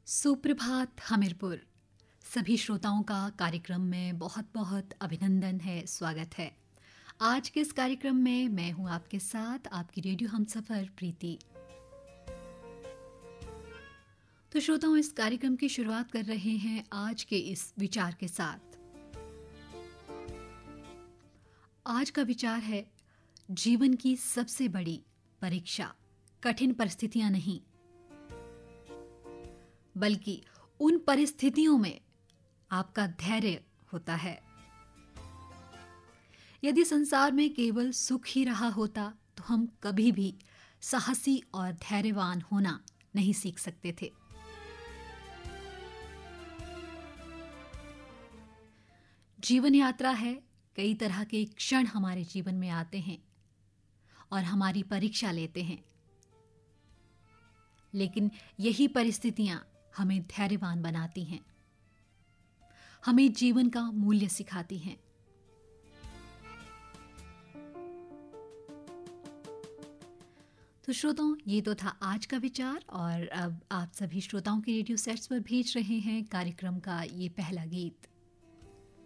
सुप्रभात हमीरपुर। सभी श्रोताओं का कार्यक्रम में बहुत बहुत अभिनंदन है, स्वागत है। आज के इस कार्यक्रम में मैं हूं आपके साथ, आपकी रेडियो हमसफर प्रीति। तो श्रोताओं, इस कार्यक्रम की शुरुआत कर रहे हैं आज के इस विचार के साथ। आज का विचार है, जीवन की सबसे बड़ी परीक्षा कठिन परिस्थितियां नहीं, बल्कि उन परिस्थितियों में आपका धैर्य होता है। यदि संसार में केवल सुख ही रहा होता तो हम कभी भी साहसी और धैर्यवान होना नहीं सीख सकते थे। जीवन यात्रा है, कई तरह के क्षण हमारे जीवन में आते हैं और हमारी परीक्षा लेते हैं, लेकिन यही परिस्थितियां हमें धैर्यवान बनाती हैं, हमें जीवन का मूल्य सिखाती हैं। तो श्रोताओं, ये तो था आज का विचार और अब आप सभी श्रोताओं के रेडियो सेट्स पर भेज रहे हैं कार्यक्रम का ये पहला गीत।